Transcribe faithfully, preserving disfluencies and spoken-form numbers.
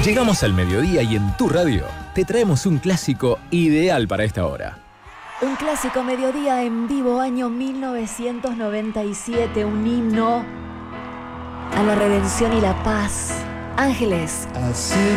Llegamos al mediodía y en tu radio te traemos un clásico ideal para esta hora. Un clásico mediodía en vivo, año mil novecientos noventa y siete, un himno a la redención y la paz. Ángeles. Así